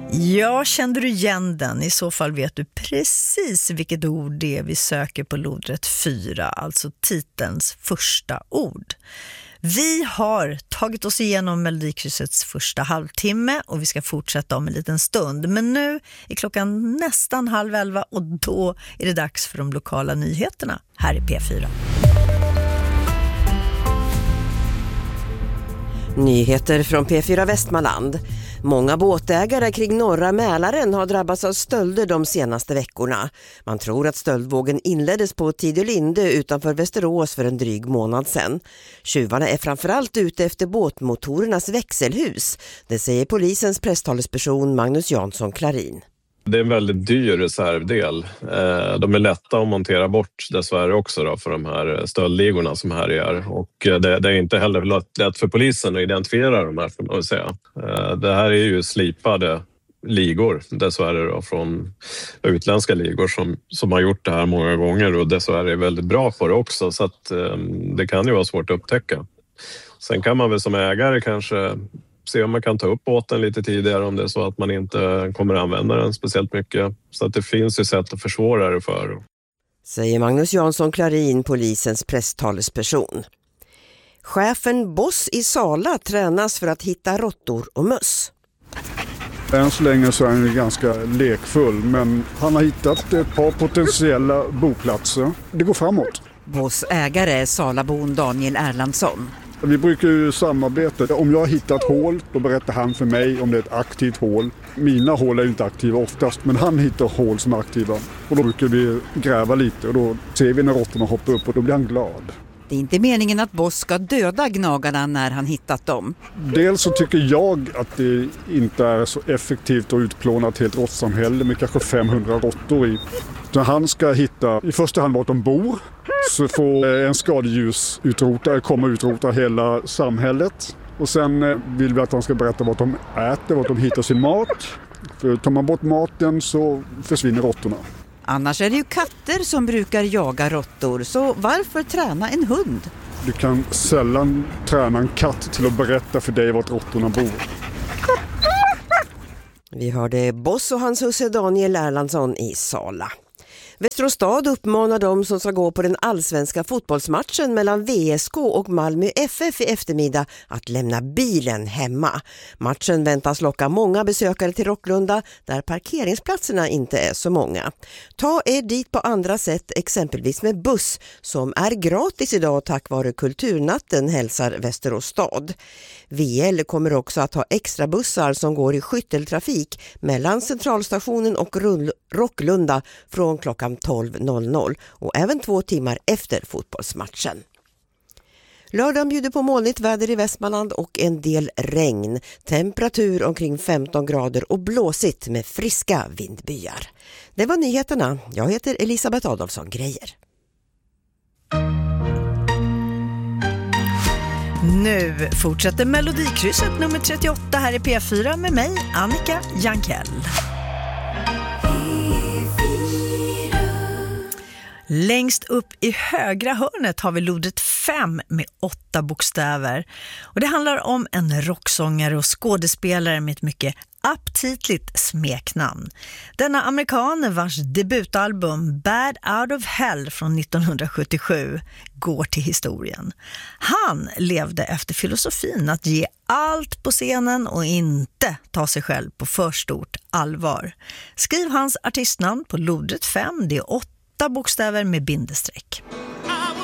Ja, kände du igen den? I så fall vet du precis vilket ord det är vi söker på lodrätt 4, alltså titelns första ord. Vi har tagit oss igenom Melodikryssets första halvtimme och vi ska fortsätta om en liten stund. Men nu är klockan nästan 10:30 och då är det dags för de lokala nyheterna här i P4. Nyheter från P4 Västmanland. Många båtägare kring norra Mälaren har drabbats av stölder de senaste veckorna. Man tror att stöldvågen inleddes på Tidölinde utanför Västerås för en dryg månad sedan. Tjuvarna är framförallt ute efter båtmotorernas växelhus. Det säger polisens presstalesperson Magnus Jansson Klarin. Det är en väldigt dyr reservdel. De är lätta att montera bort dessvärre också då för de här stöldligorna som här är. Och det är inte heller lätt för polisen att identifiera de här, får man säga. Det här är ju slipade ligor dessvärre då, från utländska ligor som har gjort det här många gånger och dessvärre är väldigt bra på det också, så att det kan ju vara svårt att upptäcka. Sen kan man väl som ägare kanske se om man kan ta upp båten lite tidigare om det är så att man inte kommer att använda den speciellt mycket. Så att det finns ju sätt att försvåra det för. Säger Magnus Jansson Klarin, polisens presstalesperson. Chefen Boss i Sala tränas för att hitta råttor och möss. Än så länge så är han ganska lekfull, men han har hittat ett par potentiella boplatser. Det går framåt. Boss ägare är Salabon Daniel Erlandsson. Vi brukar ju samarbeta. Om jag har hittat hål, då berättar han för mig om det är ett aktivt hål. Mina hål är ju inte aktiva oftast, men han hittar hål som är aktiva. Och då brukar vi gräva lite och då ser vi när råttorna hoppar upp och då blir han glad. Det är inte meningen att Boss ska döda gnagarna när han hittat dem. Dels så tycker jag att det inte är så effektivt att utplåna ett helt råttsamhälle med kanske 500 råttor i. Så han ska hitta i första hand vart de bor. Så får en skadedjursutrotare komma och utrota hela samhället. Och sen vill vi att han ska berätta vad de äter, vad de hittar sin mat. För tar man bort maten så försvinner råttorna. Annars är det ju katter som brukar jaga råttor, så varför träna en hund? Du kan sällan träna en katt till att berätta för dig vart råttorna bor. Vi hörde Boss och hans husse Daniel Erlandsson i Sala. Västerås stad uppmanar de som ska gå på den allsvenska fotbollsmatchen mellan VSK och Malmö FF i eftermiddag att lämna bilen hemma. Matchen väntas locka många besökare till Rocklunda där parkeringsplatserna inte är så många. Ta er dit på andra sätt, exempelvis med buss som är gratis idag tack vare Kulturnatten, hälsar Västerås stad. VL kommer också att ha extra bussar som går i skytteltrafik mellan centralstationen och Rocklunda från klockan 12.00 och även 2 timmar efter fotbollsmatchen. Lördagen bjuder på molnigt väder i Västmanland och en del regn. Temperatur omkring 15 grader och blåsigt med friska vindbyar. Det var nyheterna. Jag heter Elisabeth Adolfsson Grejer. Nu fortsätter Melodikrysset nummer 38 här i P4 med mig, Annika Jankell. Längst upp i högra hörnet har vi lodrätt 5 med 8 bokstäver. Och det handlar om en rocksångare och skådespelare med ett mycket aptitligt smeknamn. Denna amerikan vars debutalbum Bad Out of Hell från 1977 går till historien. Han levde efter filosofin att ge allt på scenen och inte ta sig själv på för stort allvar. Skriv hans artistnamn på lodrätt 5, det är 8 bokstäver med bindestreck.